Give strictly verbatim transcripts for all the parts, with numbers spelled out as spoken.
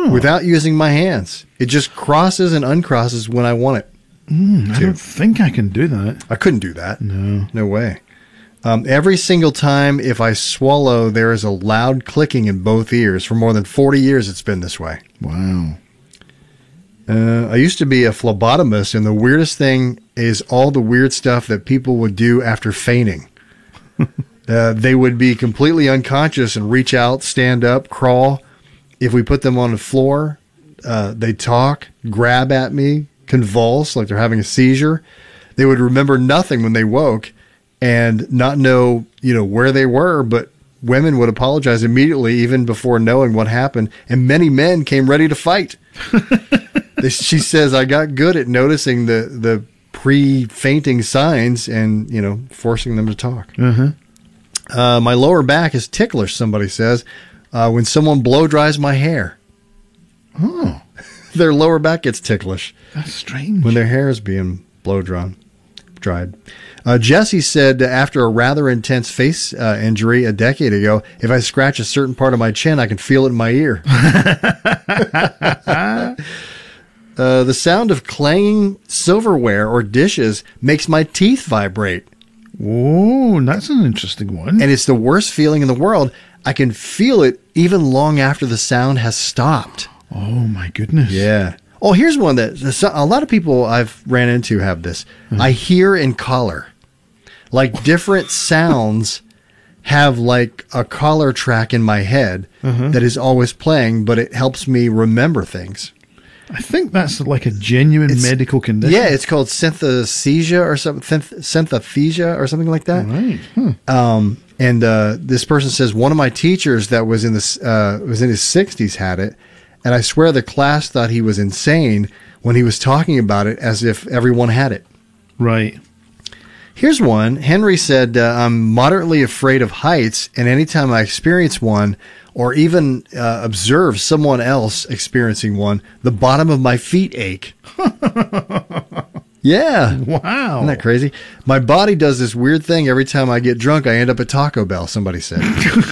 without using my hands. It just crosses and uncrosses when I want it. Mm, I don't think I can do that. I couldn't do that. No. No way. Um, every single time if I swallow, there is a loud clicking in both ears. For more than forty years, it's been this way. Wow. Uh, I used to be a phlebotomist, and the weirdest thing is all the weird stuff that people would do after fainting. uh, they would be completely unconscious and reach out, stand up, crawl. If we put them on the floor, uh, they talk, grab at me, convulse like they're having a seizure. They would remember nothing when they woke and not know, you know, where they were, but women would apologize immediately, even before knowing what happened. And many men came ready to fight. they, she says, I got good at noticing the, the pre-fainting signs and, you know, forcing them to talk. Uh-huh. Uh, my lower back is ticklish, somebody says, uh, when someone blow dries my hair. Oh. Their lower back gets ticklish. That's strange. When their hair is being blow drawn, dried. Uh, Jesse said after a rather intense face uh, injury a decade ago, if I scratch a certain part of my chin, I can feel it in my ear. uh, the sound of clanging silverware or dishes makes my teeth vibrate. Whoa, that's an interesting one. And it's the worst feeling in the world. I can feel it even long after the sound has stopped. Oh, my goodness. Yeah. Oh, here's one that a lot of people I've ran into have this. Mm-hmm. I hear in color. Like different sounds have like a collar track in my head uh-huh. that is always playing, but it helps me remember things. I think that's like a genuine it's, medical condition. Yeah, it's called synesthesia or something, synesthesia or something like that. Right. Hmm. Um, and uh, this person says one of my teachers that was in this uh, was in his sixties had it, and I swear the class thought he was insane when he was talking about it as if everyone had it. Right. Here's one. Henry said, uh, I'm moderately afraid of heights, and anytime I experience one or even uh, observe someone else experiencing one, the bottom of my feet ache. Yeah. Wow. Isn't that crazy? My body does this weird thing every time I get drunk. I end up at Taco Bell, somebody said.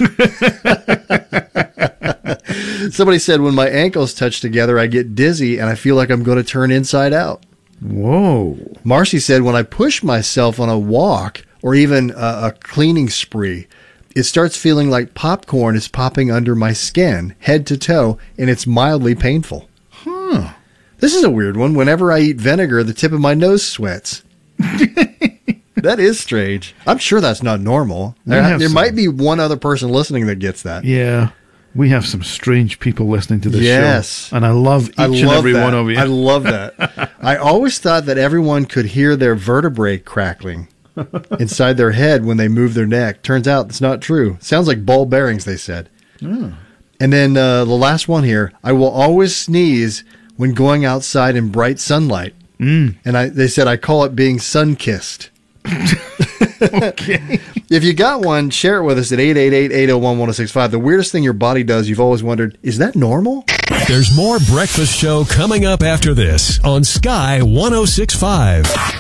Somebody said, when my ankles touch together, I get dizzy and I feel like I'm going to turn inside out. Whoa. Marcy said, when I push myself on a walk or even a, a cleaning spree, it starts feeling like popcorn is popping under my skin, head to toe, and it's mildly painful. Huh. This is a weird one. Whenever I eat vinegar, the tip of my nose sweats. That is strange. I'm sure that's not normal. There, there might be one other person listening that gets that. Yeah. We have some strange people listening to this yes. show. And I love each I love and every that. one of you. I love that. I always thought that everyone could hear their vertebrae crackling inside their head when they move their neck. Turns out it's not true. Sounds like ball bearings, they said. Oh. And then uh, the last one here. I will always sneeze when going outside in bright sunlight. Mm. And I, they said I call it being sun-kissed. Okay. If you got one, share it with us at eight eight eight, eight oh one, one oh six five. The weirdest thing your body does, you've always wondered, is that normal? There's more Breakfast Show coming up after this on Sky one oh six point five.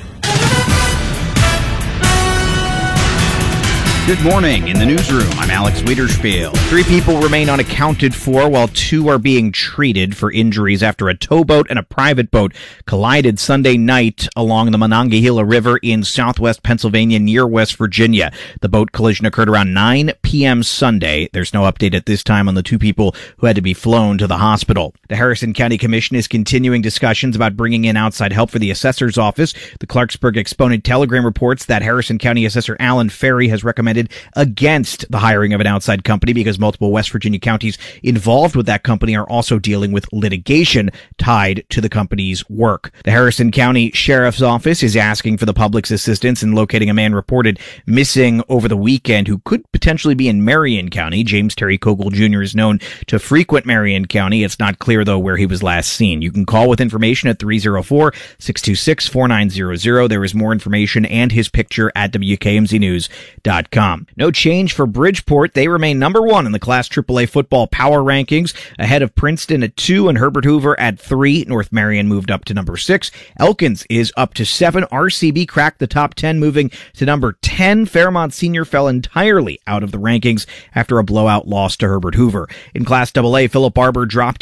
Good morning. In the newsroom, I'm Alex Wiederspiel. Three people remain unaccounted for while two are being treated for injuries after a towboat and a private boat collided Sunday night along the Monongahela River in southwest Pennsylvania near West Virginia. The boat collision occurred around nine p.m. Sunday. There's no update at this time on the two people who had to be flown to the hospital. The Harrison County Commission is continuing discussions about bringing in outside help for the assessor's office. The Clarksburg Exponent Telegram reports that Harrison County Assessor Alan Ferry has recommended against the hiring of an outside company because multiple West Virginia counties involved with that company are also dealing with litigation tied to the company's work. The Harrison County Sheriff's Office is asking for the public's assistance in locating a man reported missing over the weekend who could potentially be in Marion County. James Terry Kogel Junior is known to frequent Marion County. It's not clear, though, where he was last seen. You can call with information at three oh four, six two six, four nine zero zero. There is more information and his picture at W K M Z news dot com. No change for Bridgeport. They remain number one in the Class triple A football power rankings, ahead of Princeton at two and Herbert Hoover at three. North Marion moved up to number six. Elkins is up to seven. R C B cracked the top ten, moving to number ten. Fairmont Senior fell entirely out of the rankings after a blowout loss to Herbert Hoover. In Class double A, Philip Barber dropped